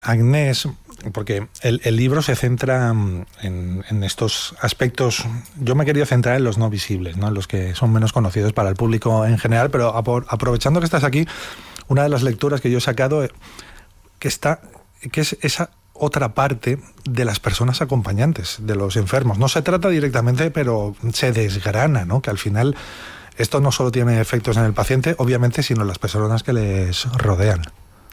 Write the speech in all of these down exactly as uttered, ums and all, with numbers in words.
Agnès, porque el, el libro se centra en, en estos aspectos. Yo me quería centrar en los no visibles, ¿no? En los que son menos conocidos para el público en general, pero aprovechando que estás aquí, una de las lecturas que yo he sacado que está, que es esa otra parte de las personas acompañantes de los enfermos. No se trata directamente, pero se desgrana, ¿no? Que al final esto no solo tiene efectos en el paciente, obviamente, sino en las personas que les rodean.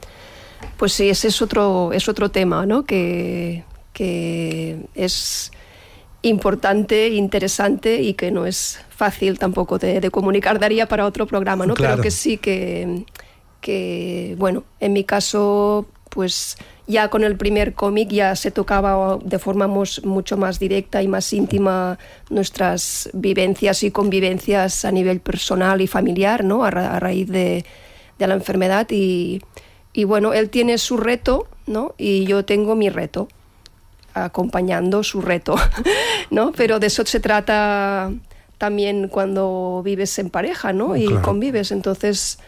Pues sí, ese es otro, es otro tema, ¿no? Que, que es importante, interesante y que no es fácil tampoco de, de comunicar. Daría para otro programa, ¿no? Claro. Pero que sí que, que, bueno, en mi caso, pues ya con el primer cómic ya se tocaba de forma mucho más directa y más íntima nuestras vivencias y convivencias a nivel personal y familiar, ¿no? A, ra- a raíz de, de la enfermedad y... Y bueno, él tiene su reto, ¿no? Y yo tengo mi reto, acompañando su reto, ¿no? Pero de eso se trata también cuando vives en pareja, ¿no? Y claro, convives. Entonces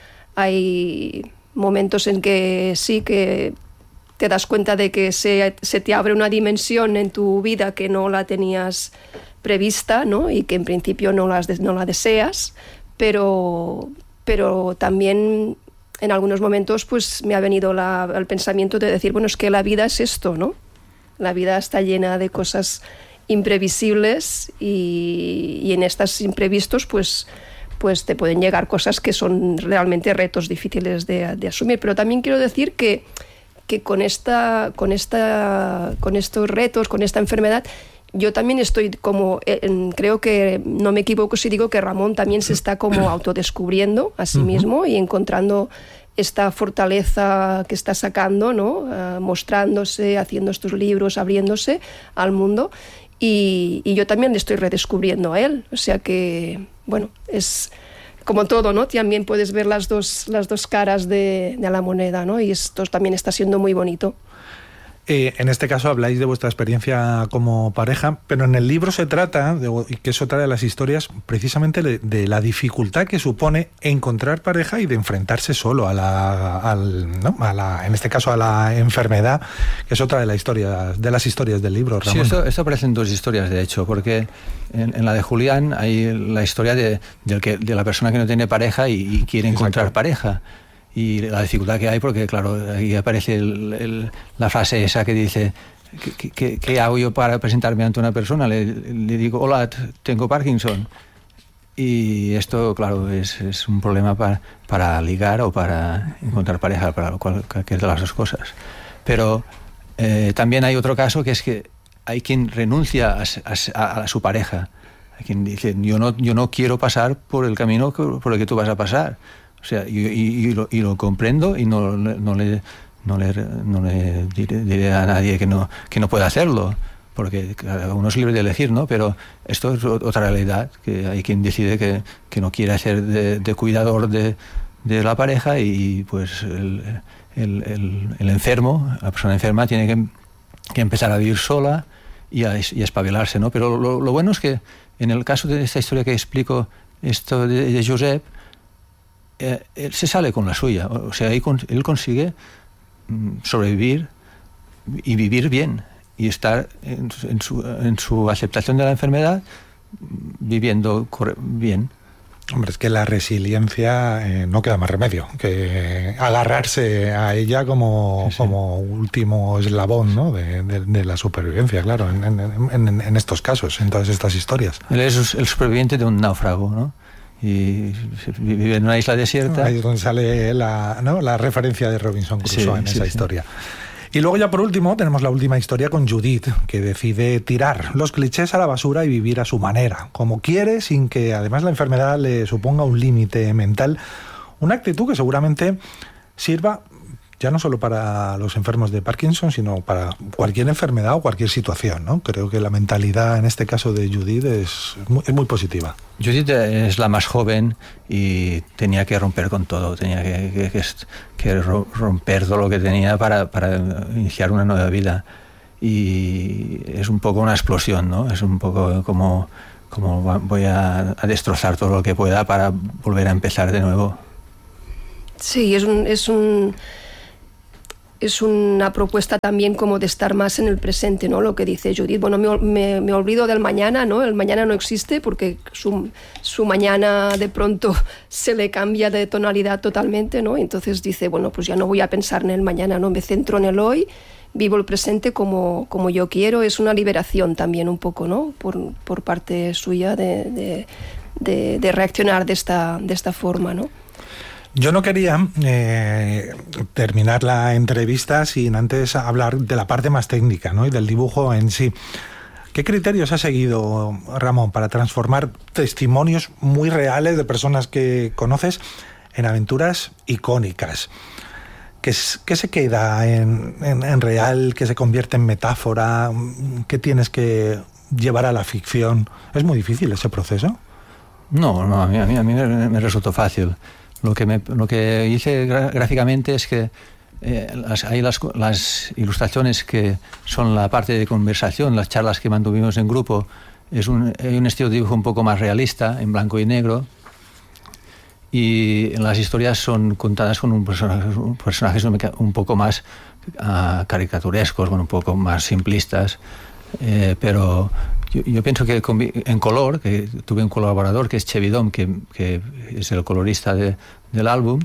hay momentos en que sí que te das cuenta de que se, se te abre una dimensión en tu vida que no la tenías prevista, ¿no? Y que en principio no, las, no la deseas, pero, pero también... En algunos momentos pues me ha venido la, el pensamiento de decir, bueno, es que la vida es esto, ¿no? La vida está llena de cosas imprevisibles y, y en estos imprevistos pues, pues te pueden llegar cosas que son realmente retos difíciles de, de asumir. Pero también quiero decir que, que con, esta, con, esta, con estos retos, con esta enfermedad, yo también estoy como, en, creo que no me equivoco si digo que Ramón también se está como autodescubriendo a sí uh-huh. mismo y encontrando esta fortaleza que está sacando, ¿no? Uh, mostrándose, haciendo estos libros, abriéndose al mundo y, y yo también le estoy redescubriendo a él, o sea que, bueno, es como todo, ¿no? También puedes ver las dos, las dos caras de, de la moneda, ¿no? Y esto también está siendo muy bonito. Eh, en este caso habláis de vuestra experiencia como pareja, pero en el libro se trata, de, y que es otra de las historias, precisamente de, de la dificultad que supone encontrar pareja y de enfrentarse solo a la, al, ¿no? a la, en este caso a la enfermedad, que es otra de, la historia, de las historias del libro, Ramón. Sí, esto, esto aparecen dos historias, de hecho, porque en, en la de Julián hay la historia de, del que, de la persona que no tiene pareja y, y quiere encontrar Exacto. pareja. Y la dificultad que hay, porque claro, ahí aparece el, el, la frase esa que dice ¿qué, qué, qué hago yo para presentarme ante una persona? Le, le digo, hola, tengo Parkinson. Y esto, claro, es, es un problema para, para ligar o para encontrar pareja, para cualquiera de las dos cosas. Pero eh, también hay otro caso, que es que hay quien renuncia a, a, a su pareja. Hay quien dice, yo no, yo no quiero pasar por el camino por el que tú vas a pasar. O sea, y, y, y, lo, y lo comprendo y no, no le, no le, no le diré, diré a nadie que no, que no pueda hacerlo, porque cada uno es libre de elegir, ¿no? Pero esto es otra realidad, que hay quien decide que, que no quiere hacer de, de cuidador de, de la pareja y pues el, el, el, el enfermo, la persona enferma tiene que, que empezar a vivir sola y a, y a espabilarse, ¿no? Pero lo, lo bueno es que en el caso de esta historia que explico, esto de, de Josep, Eh, él se sale con la suya, o sea, él, él consigue sobrevivir y vivir bien y estar en, en, su, en su aceptación de la enfermedad viviendo bien. Hombre, es que la resiliencia eh, no queda más remedio que agarrarse a ella como, sí, sí. como último eslabón, ¿no? de, de, de la supervivencia, claro, en, en, en, en estos casos, en todas estas historias. Él es el superviviente de un náufrago, ¿no? Y vive en una isla desierta. Ahí es donde sale la, ¿no? la referencia de Robinson Crusoe sí, en esa sí, historia. Sí. Y luego ya por último tenemos la última historia con Judith, que decide tirar los clichés a la basura y vivir a su manera, como quiere, sin que además la enfermedad le suponga un límite mental. Una actitud que seguramente sirva ya no solo para los enfermos de Parkinson, sino para cualquier enfermedad o cualquier situación, ¿no? Creo que la mentalidad en este caso de Judith es muy, es muy positiva. Judith es la más joven y tenía que romper con todo, tenía que, que, que, que romper todo lo que tenía para, para iniciar una nueva vida. Y es un poco una explosión, ¿no? Es un poco como, como voy a, a destrozar todo lo que pueda para volver a empezar de nuevo. Sí, es un... Es un... es una propuesta también como de estar más en el presente, ¿no? Lo que dice Judith, bueno, me, me, me olvido del mañana, ¿no? El mañana no existe porque su, su mañana de pronto se le cambia de tonalidad totalmente, ¿no? Entonces dice, bueno, pues ya no voy a pensar en el mañana, ¿no? Me centro en el hoy, vivo el presente como, como yo quiero. Es una liberación también un poco, ¿no? Por, por parte suya de, de, de, de reaccionar de esta, de esta forma, ¿no? Yo no quería eh, terminar la entrevista sin antes hablar de la parte más técnica, ¿no? Y del dibujo en sí. ¿Qué criterios ha seguido, Ramón, para transformar testimonios muy reales de personas que conoces en aventuras icónicas? ¿Qué, qué se queda en, en, en real, qué se convierte en metáfora? ¿Qué tienes que llevar a la ficción? ¿Es muy difícil ese proceso? No, no, a mí, a mí, a mí me, me resultó fácil. Lo que, me, lo que hice gráficamente es que eh, las, hay las, las ilustraciones que son la parte de conversación, las charlas que mantuvimos en grupo. Es un, hay un estilo de dibujo un poco más realista, en blanco y negro. Y las historias son contadas con un personaje, un personajes un poco más uh, caricaturescos, bueno, un poco más simplistas. Eh, pero yo, yo pienso que en color, que tuve un colaborador que es Chevidom, que, que es el colorista de, del álbum,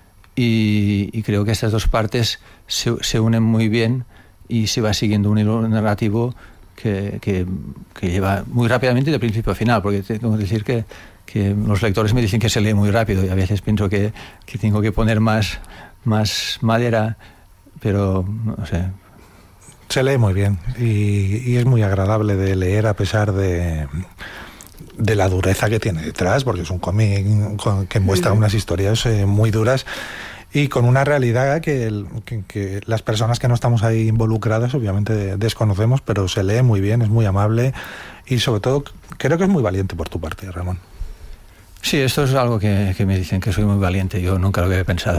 y, y creo que estas dos partes se, se unen muy bien y se va siguiendo un hilo narrativo que, que, que lleva muy rápidamente de principio a final, porque tengo que decir que, que los lectores me dicen que se lee muy rápido y a veces pienso que, que tengo que poner más, más madera, pero no sé. Se lee muy bien y, y es muy agradable de leer a pesar de, de la dureza que tiene detrás, porque es un cómic que muestra unas historias eh, muy duras y con una realidad que, el, que, que las personas que no estamos ahí involucradas obviamente desconocemos, pero se lee muy bien, es muy amable y sobre todo creo que es muy valiente por tu parte, Ramón. Sí, esto es algo que, que me dicen, que soy muy valiente, yo nunca lo había pensado.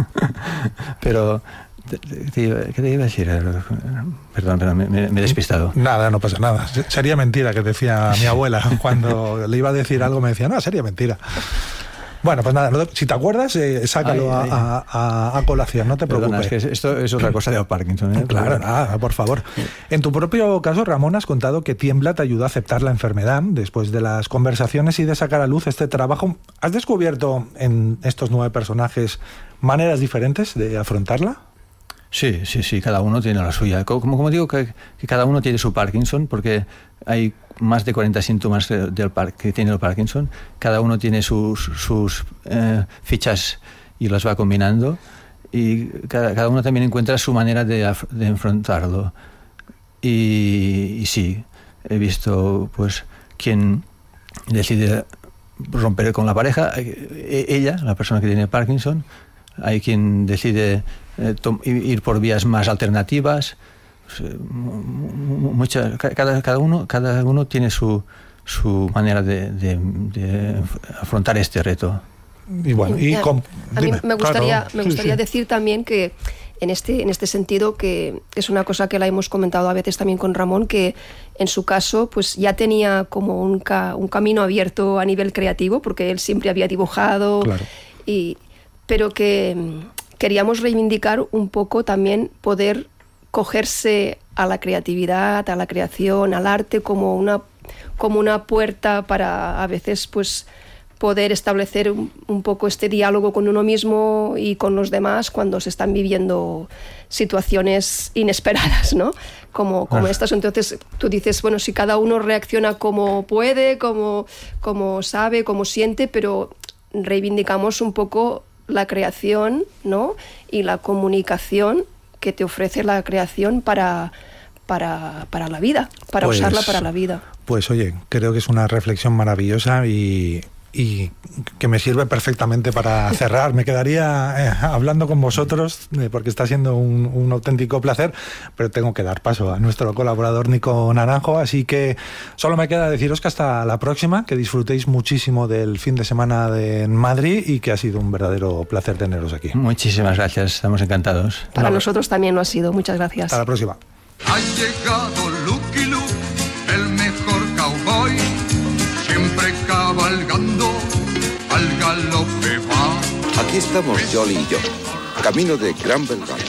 Pero... ¿Qué te iba a decir? Perdón, pero me, me he despistado. Nada, no pasa nada. Sería mentira, que decía mi abuela. Cuando le iba a decir algo me decía, no, sería mentira. Bueno, pues nada, si te acuerdas, eh, sácalo ay, ay, a, a, a colación, no te preocupes. Perdona, es que esto es otra cosa de Parkinson, ¿eh? Claro, nada, por favor. En tu propio caso, Ramón, has contado que Tiembla te ayudó a aceptar la enfermedad después de las conversaciones y de sacar a luz este trabajo. ¿Has descubierto en estos nueve personajes maneras diferentes de afrontarla? Sí, sí, sí, cada uno tiene la suya. Como, como digo, que, que cada uno tiene su Parkinson, porque hay más de cuarenta síntomas del, del par, que tiene el Parkinson. Cada uno tiene sus, sus eh, fichas y las va combinando. Y cada, cada uno también encuentra su manera de, de enfrentarlo. Y, y sí, he visto pues quien decide romper con la pareja, ella, la persona que tiene Parkinson. Hay quien decide eh, ir por vías más alternativas. Mucha, cada, cada, uno, cada uno tiene su, su manera de, de, de afrontar este reto. Y bueno, y con, a mí me gustaría, claro, me gustaría sí, sí. decir también que en este, en este sentido, que es una cosa que la hemos comentado a veces también con Ramón, que en su caso pues ya tenía como un, ca, un camino abierto a nivel creativo, porque él siempre había dibujado, claro. y pero que queríamos reivindicar un poco también poder cogerse a la creatividad, a la creación, al arte como una, como una puerta para a veces pues poder establecer un, un poco este diálogo con uno mismo y con los demás cuando se están viviendo situaciones inesperadas, ¿no? Como, como ah. estas. Entonces tú dices, bueno, si cada uno reacciona como puede, como, como sabe, como siente, pero reivindicamos un poco la creación, ¿no? Y la comunicación que te ofrece la creación para, para, para la vida, para pues, usarla para la vida. Pues oye, creo que es una reflexión maravillosa y, y que me sirve perfectamente para cerrar. Me quedaría eh, hablando con vosotros eh, porque está siendo un, un auténtico placer, pero tengo que dar paso a nuestro colaborador Nico Naranjo, así que solo me queda deciros que hasta la próxima, que disfrutéis muchísimo del fin de semana de Madrid y que ha sido un verdadero placer teneros aquí. Muchísimas gracias, estamos encantados. Para Hola. Nosotros también lo ha sido, muchas gracias. Hasta la próxima. Ha llegado Lucky Luke, el mejor cowboy, siempre cabalgando al galope va. Aquí estamos Jolly y yo, camino de Gran Belgrano.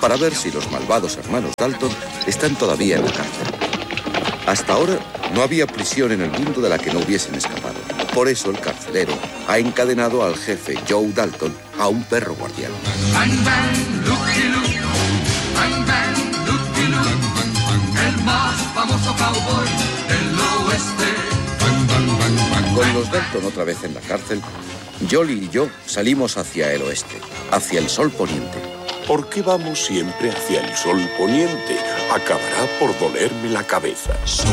para ver si los malvados hermanos Dalton están todavía en la cárcel. Hasta ahora no había prisión en el mundo de la que no hubiesen escapado. Por eso el carcelero ha encadenado al jefe Joe Dalton a un perro guardián. Bang, bang, Lucky Luke. Bang, bang, Lucky Luke. El más famoso cowboy del oeste. Bang, bang, bang, bang. Con los Dalton otra vez en la cárcel, Jolly y yo salimos hacia el oeste, hacia el sol poniente. ¿Por qué vamos siempre hacia el sol poniente? Acabará por dolerme la cabeza. Sol